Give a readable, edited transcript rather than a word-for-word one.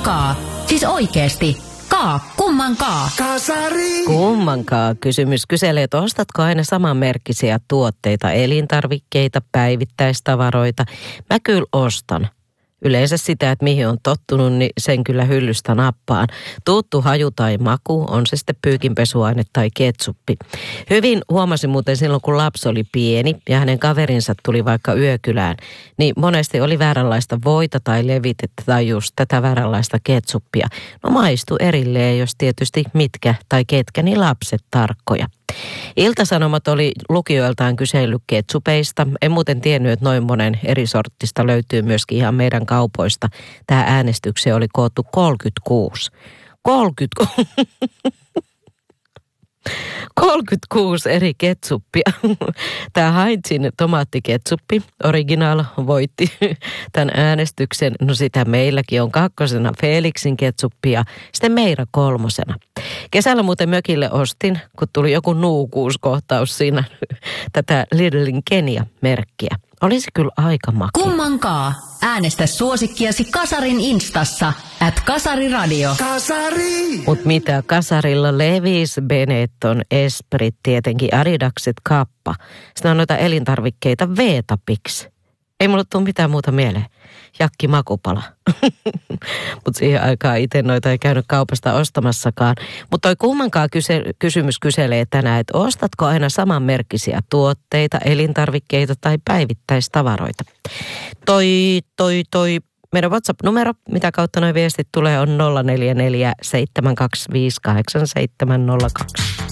kaa? Siis oikeesti. Kummankaa? Kasari! Kummankaa kysymys kyselee, että ostatko aina samanmerkkisiä tuotteita, elintarvikkeita, päivittäistavaroita. Mä kyllä ostan. Yleensä sitä, että mihin on tottunut, niin sen kyllä hyllystä nappaan. Tuttu haju tai maku, on se sitten pyykinpesuaine tai ketsuppi. Hyvin huomasin muuten silloin, kun lapsi oli pieni ja hänen kaverinsa tuli vaikka yökylään, niin monesti oli vääränlaista voita tai levitettä tai just tätä vääränlaista ketsuppia. No maistui erilleen, jos tietysti mitkä tai ketkä, niin lapset tarkkoja. Ilta-Sanomat oli lukijoiltaan kysellyt ketsupeista. En muuten tiennyt, että noin monen eri sorttista löytyy myöskin ihan meidän kaupoista. Tämä äänestykseen oli koottu 36. 36 eri ketsuppia. Tämä Heinzin tomaattiketsuppi original voitti tämän äänestyksen. No sitä meilläkin on 2. Felixin ketsuppi ja sitten Meira 3. Kesällä muuten mökille ostin, kun tuli joku nuukuuskohtaus siinä tätä Lidlin Kenia-merkkiä. Olisi kyllä aika makea. Kummankaa? Äänestä suosikkiasi Kasarin Instassa @kasariradio. Kasari! Mut mitä Kasarilla? Levi's, Benetton, Esprit, tietenkin Adidakset, Kappa. Sitten on noita elintarvikkeita Veetapix. Ei mulle tule mitään muuta mieleen. Jakki Makupala. Mutta siihen aikaan itse noita ei käynyt kaupasta ostamassakaan. Mutta toi kummankaan kysymys kyselee tänään, että ostatko aina samanmerkkisiä tuotteita, elintarvikkeita tai päivittäistavaroita? Toi meidän WhatsApp-numero, mitä kautta nuo viestit tulee, on 044 725 8702.